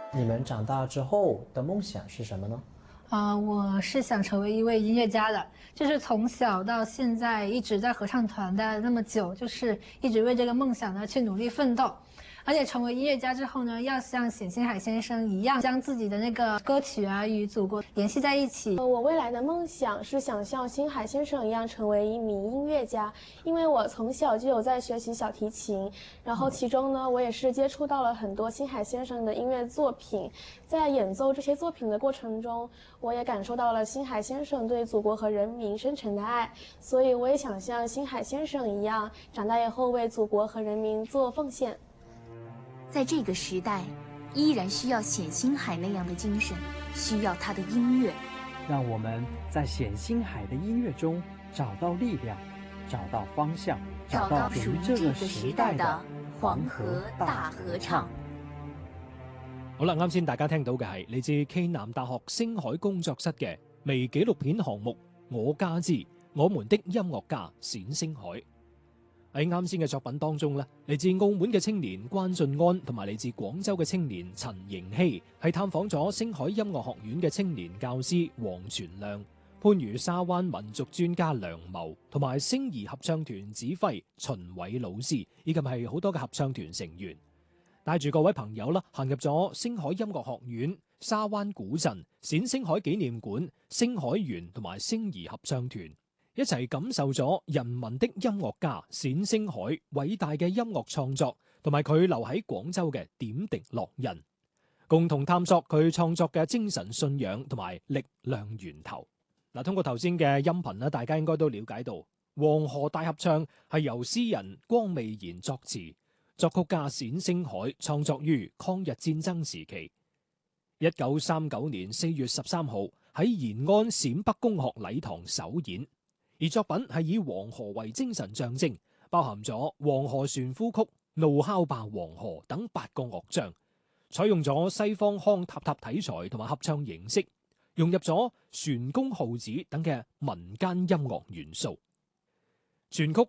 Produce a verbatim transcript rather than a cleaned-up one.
你们长大之后的梦想是什么呢？ 啊、我是想成为一位音乐家的，就是从小到现在一直在合唱团待了那么久，就是一直为这个梦想呢去努力奋斗。而且成为音乐家之后呢，要像冼星海先生一样，将自己的那个歌曲啊与祖国联系在一起。 呃，我未来的梦想是想像星海先生一样成为一名音乐家，因为我从小就有在学习小提琴，然后其中呢，我也是接触到了很多星海先生的音乐作品，在演奏这些作品的过程中，我也感受到了星海先生对祖国和人民深沉的爱，所以我也想像星海先生一样，长大以后为祖国和人民做奉献。 在这个时代，依然需要冼星海那样的精神，需要他的音乐。 让我们在冼星海的音乐中找到力量，找到方向， 找到属于这个时时代的代的黄河大合唱。 好啦，啱先大家聽到嘅係嚟自暨南大學星海工作室嘅微紀錄片項目《我家之我們的音樂家冼星海》。喺啱先嘅作品當中咧，嚟自澳門嘅青年關俊安同埋嚟自廣州嘅青年陳盈希係探訪咗星海音樂學院嘅青年教師黃全亮、番禺沙灣民族專家梁謀同埋星兒合唱團指揮秦偉老師，以及係好多嘅合唱團成員，帶住各位朋友啦，行入咗星海音樂學院、沙灣古鎮、冼星海紀念館、星海園同埋星兒合唱團，一齊感受咗人民的音樂家冼星海偉大嘅音樂創作，同埋佢留喺廣州嘅點滴烙印，共同探索佢創作嘅精神信仰同埋力量源頭。嗱，通過頭先嘅音頻咧，大家應該都了解到，黃河大合唱係由詩人光美賢作詞，作曲家冼星海創作於抗日戰爭時期。一九三九年四月十三號喺延安陝北公學禮堂首演。而作品係以黃河為精神象徵，包含咗黃河船夫曲、怒敲吧黃河等八個樂章，採用咗西方康塔塔題材同埋合唱形式，融入咗船公號子等嘅民間音樂元素。全曲